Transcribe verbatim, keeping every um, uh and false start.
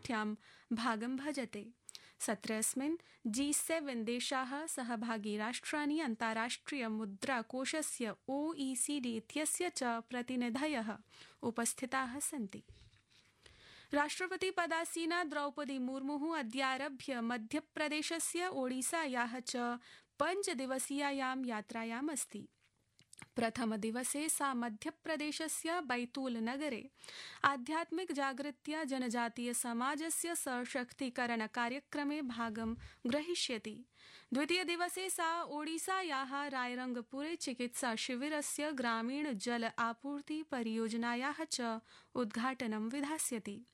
गोष्ठ्यां भागं भजते। सत्रेऽस्मिन् जी सेवन देशाः सहभागी राष्ट्राणि अन्ताराष्ट्रिय मुद्राकोषस्य ओईसीडी इत्यस्य च प्रतिनिधयः उपस्थिताः सन्ति। राष्ट्रपति पदासीना द्रौपदी मुर्मु अद्यारभ्य मध्यप्रदेशस्य ओडिसायाः च पञ्चदिवसीयायां यात्रायाम् अस्ति। प्रथमदिवसे सा मध्यप्रदेशस्य बैतूल नगरे आध्यात्मिक जागृत्या जनजातीय समाजस्य सशक्तीकरण कार्यक्रमे भागं ग्रहीष्यति। द्वितीयदिवसे सा ओडिसायाः रायरंगपुरे चिकित्सा शिविरस्य ग्रामीण जल आपूर्ति परियोजनायाः च उद्घाटनं विधास्यति।